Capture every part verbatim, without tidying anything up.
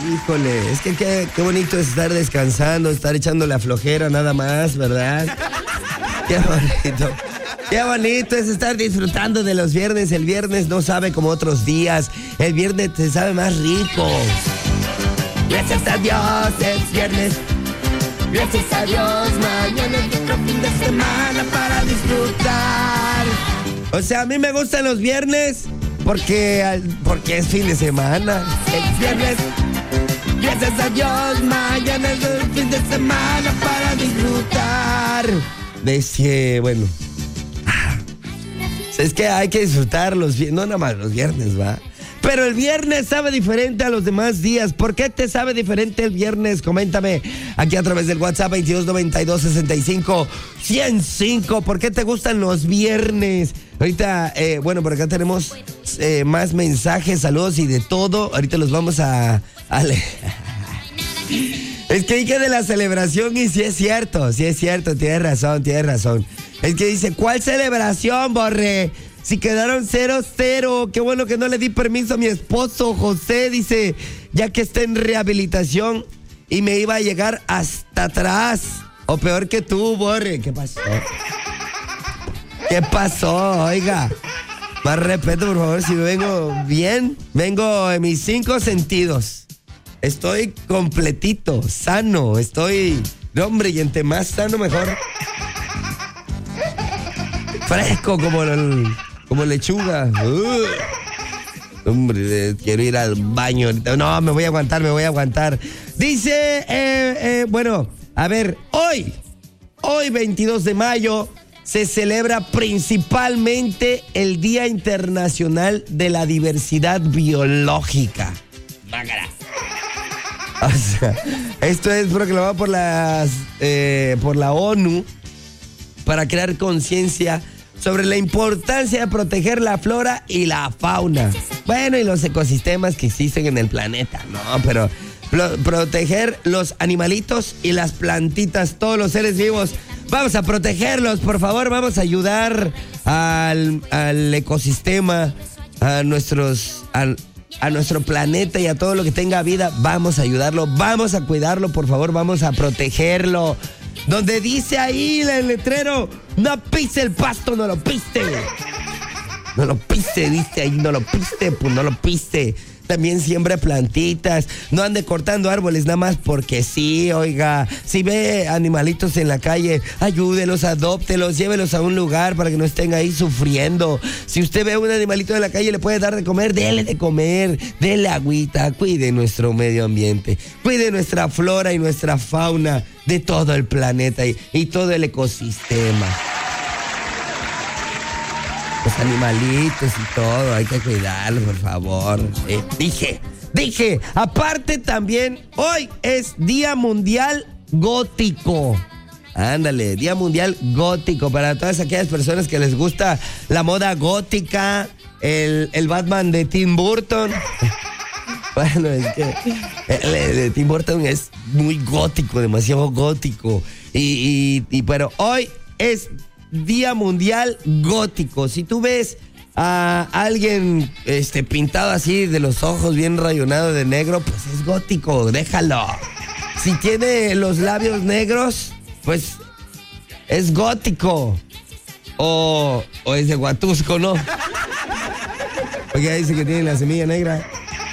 Híjole, es que qué, qué bonito es estar descansando, estar echando la flojera nada más, ¿verdad? Qué bonito. Qué bonito es estar disfrutando de los viernes. El viernes no sabe como otros días. El viernes te sabe más rico. Gracias a Dios es viernes. Gracias a Dios, mañana es otro fin de semana para disfrutar. O sea, a mí me gustan los viernes porque, porque es fin de semana. Es viernes. Gracias a Dios, mañana es el fin de semana para disfrutar. Decía, bueno. Es que hay que disfrutar los viernes, no nada más los viernes, ¿va? Pero el viernes sabe diferente a los demás días. ¿Por qué te sabe diferente el viernes? Coméntame aquí a través del WhatsApp veintidós noventa y dos sesenta y cinco ciento cinco. ¿Por qué te gustan los viernes? Ahorita, eh, bueno, por acá tenemos eh, más mensajes, saludos y de todo. Ahorita los vamos a... a leer. Es que dije de la celebración y sí es cierto, sí es cierto, tienes razón, tienes razón. Es que dice, ¿cuál celebración, Borre? Si quedaron cero cero, qué bueno que no le di permiso a mi esposo, José, dice, ya que está en rehabilitación y me iba a llegar hasta atrás. O peor que tú, Borre, ¿qué pasó? ¿Qué pasó? Oiga, más respeto, por favor, si vengo bien, vengo en mis cinco sentidos. Estoy completito, sano, estoy... Hombre, y entre más sano, mejor. Fresco como, el, como lechuga. Uh. Hombre, quiero ir al baño ahorita. No, me voy a aguantar, me voy a aguantar. Dice, eh, eh, bueno, a ver, hoy, hoy veintidós de mayo, se celebra principalmente el Día Internacional de la Diversidad Biológica. Mágara. O sea, esto es proclamado por las eh, por la ONU para crear conciencia sobre la importancia de proteger la flora y la fauna. Bueno, y los ecosistemas que existen en el planeta, no, pero pro- proteger los animalitos y las plantitas, todos los seres vivos. Vamos a protegerlos, por favor, vamos a ayudar al, al ecosistema, a nuestros... A, a nuestro planeta y a todo lo que tenga vida. Vamos a ayudarlo, vamos a cuidarlo, por favor, vamos a protegerlo. Donde dice ahí el letrero, no pise el pasto, no lo piste. No lo pise, dice ahí, no lo piste, pues no lo piste. También siembre plantitas, no ande cortando árboles nada más porque sí, oiga. Si ve animalitos en la calle, ayúdelos, adóptelos, llévelos a un lugar para que no estén ahí sufriendo. Si usted ve un animalito en la calle, le puede dar de comer, déle de comer, déle agüita, cuide nuestro medio ambiente, cuide nuestra flora y nuestra fauna de todo el planeta y, y todo el ecosistema. Los animalitos y todo, hay que cuidarlos, por favor. Eh, dije, dije, aparte también, hoy es Día Mundial Gótico. Ándale, Día Mundial Gótico, para todas aquellas personas que les gusta la moda gótica, el, el Batman de Tim Burton. Bueno, es que el, el de Tim Burton es muy gótico, demasiado gótico. Y, y, y pero hoy es Día Mundial Gótico. Si tú ves a alguien este, pintado así de los ojos bien rayonado de negro, pues es gótico, déjalo. Si tiene los labios negros, pues es gótico. O, o es de Huatusco, ¿no? Porque ahí dice que tiene la semilla negra.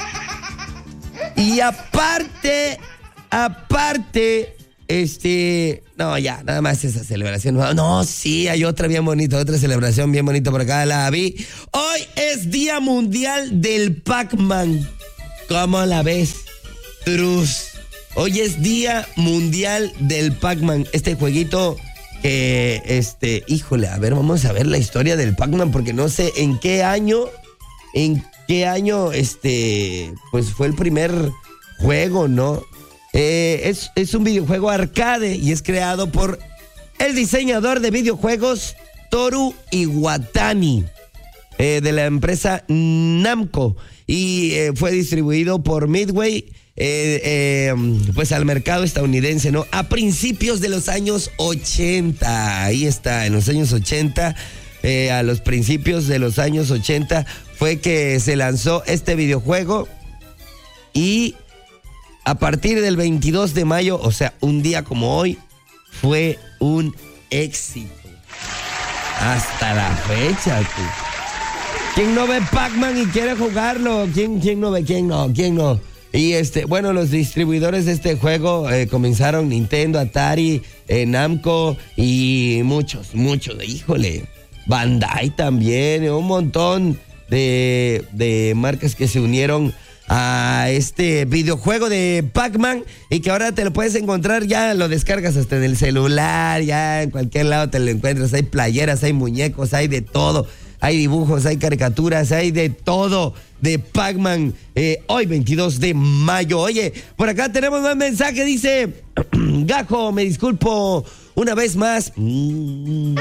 Y aparte, aparte, este... No, ya, nada más esa celebración. No, sí, hay otra bien bonita, otra celebración bien bonita por acá, la vi. Hoy es Día Mundial del Pac-Man. ¿Cómo la ves, Truz? Hoy es Día Mundial del Pac-Man. Este jueguito que, este, híjole, a ver, vamos a ver la historia del Pac-Man, porque no sé en qué año, en qué año, este, pues fue el primer juego, ¿no? Eh, es, es un videojuego arcade y es creado por el diseñador de videojuegos Toru Iwatani, eh, de la empresa Namco, y eh, fue distribuido por Midway, eh, eh, pues al mercado estadounidense, ¿no? A principios de los años ochenta, ahí está, en los años ochenta, eh, a los principios de los años ochenta fue que se lanzó este videojuego y a partir del veintidós de mayo, o sea, un día como hoy, fue un éxito. Hasta la fecha, tú. ¿Quién no ve Pac-Man y quiere jugarlo? ¿Quién, quién no ve? ¿Quién no? ¿Quién no? Y este, bueno, los distribuidores de este juego eh, comenzaron Nintendo, Atari, eh, Namco y muchos, muchos. Híjole, Bandai también, un montón de, de marcas que se unieron a este videojuego de Pac-Man y que ahora te lo puedes encontrar, ya lo descargas hasta en el celular, ya en cualquier lado te lo encuentras. Hay playeras, hay muñecos, hay de todo. Hay dibujos, hay caricaturas, hay de todo de Pac-Man. Eh, hoy, veintidós de mayo. Oye, por acá tenemos más mensaje. Dice, Gajo, me disculpo una vez más. Mm.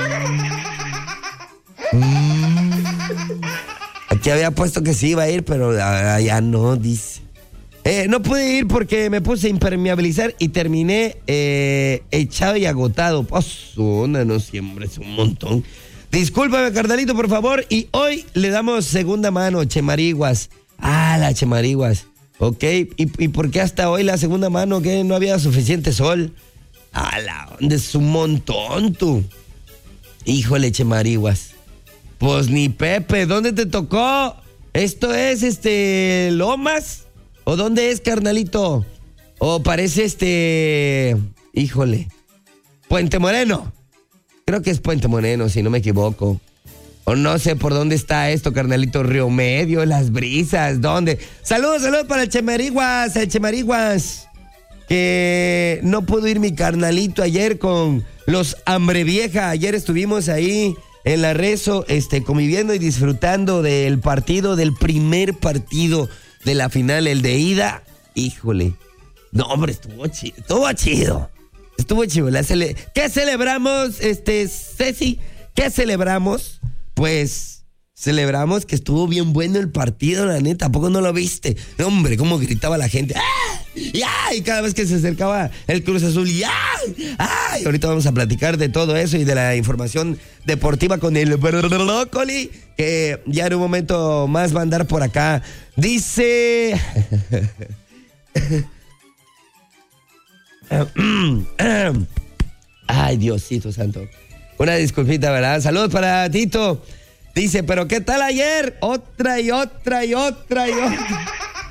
Mm. Aquí había puesto que sí iba a ir, pero ya no, dice. Eh, no pude ir porque me puse a impermeabilizar y terminé eh, echado y agotado. Pues, una, no siempre es un montón. Discúlpame, carnalito, por favor. Y hoy le damos segunda mano, Chemariguas. Ah, la Chemariguas. Ok. ¿Y, y por qué hasta hoy la segunda mano? ¿Que no había suficiente sol? Ah, la onda, es un montón, tú. Híjole, Chemariguas. Pues ni Pepe, ¿dónde te tocó? ¿Esto es, este, Lomas? ¿O dónde es, carnalito? ¿O parece, este, híjole, Puente Moreno? Creo que es Puente Moreno, si no me equivoco. O no sé por dónde está esto, carnalito. Río Medio, Las Brisas, ¿dónde? Saludos, saludos para el Chemariguas, el Chemariguas. Que no pudo ir mi carnalito ayer con los Hambre Vieja. Ayer estuvimos ahí en la Rezo, este, conviviendo y disfrutando del partido, del primer partido de la final, el de ida. Híjole. No, hombre, estuvo chido, estuvo chido. Estuvo chido. La cele- ¿Qué celebramos, este, Ceci? ¿Qué celebramos? Pues celebramos que estuvo bien bueno el partido, la neta. ¿A poco no lo viste? No, hombre, cómo gritaba la gente. ¡Ah! ¡Ya! Y cada vez que se acercaba el Cruz Azul, ¡ya! ¡Ah! Y ahorita vamos a platicar de todo eso y de la información deportiva con el brócoli, que ya en un momento más va a andar por acá. Dice... Ay, Diosito santo. Una disculpita, ¿verdad? Saludos para Tito. Dice, ¿pero qué tal ayer? Otra y otra y otra y otra.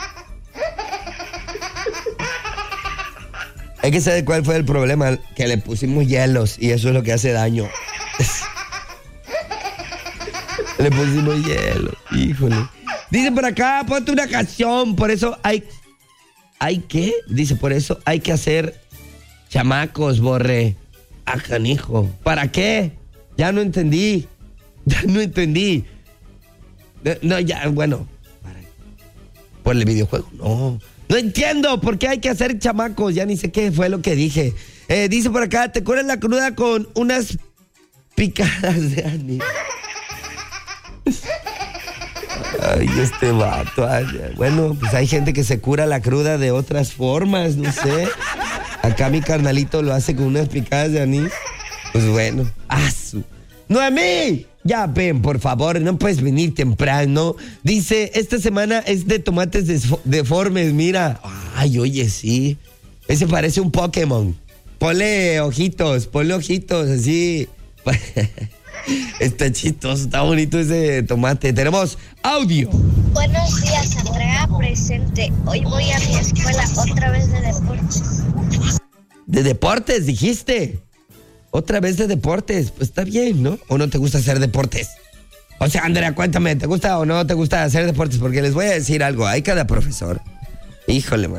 Hay que saber cuál fue el problema. Que le pusimos hielos y eso es lo que hace daño. Le pusimos hielo, híjole. Dice por acá, ponte una canción. Por eso hay... ¿Hay qué? Dice, por eso hay que hacer chamacos, borre. Ah, canijo. ¿Para qué? Ya no entendí. Ya no entendí. No, no ya, bueno. Para, ¿por el videojuego? No. No entiendo por qué hay que hacer chamacos. Ya ni sé qué fue lo que dije. Eh, dice por acá, te curas la cruda con unas picadas de anís. Ay, este vato. Ay, bueno, pues hay gente que se cura la cruda de otras formas, no sé. Acá mi carnalito lo hace con unas picadas de anís. Pues bueno. ¡Asu! ¡Noemí! Ya ven, por favor, no puedes venir temprano. Dice, esta semana es de tomates desfo- deformes, mira. Ay, oye, sí. Ese parece un Pokémon. Ponle ojitos, ponle ojitos, así. Está chistoso, está bonito ese tomate. Tenemos audio. Buenos días, Andrea, presente. Hoy voy a mi escuela otra vez de deportes. ¿De deportes, dijiste? Otra vez de deportes. Pues está bien, ¿no? ¿O no te gusta hacer deportes? O sea, Andrea, cuéntame, ¿te gusta o no te gusta hacer deportes? Porque les voy a decir algo. Hay cada profesor. Híjole, man.